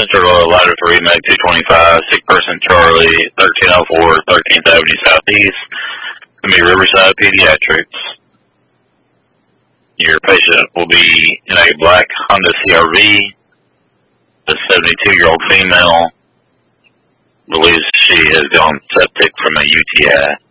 Central Ladder 3, Meg 225, sick person Charlie, 1304, 13th Avenue Southeast. It's going to be Riverside Pediatrics. Your patient will be in a black Honda CRV. A 72-year-old female believes she has gone septic from a UTI.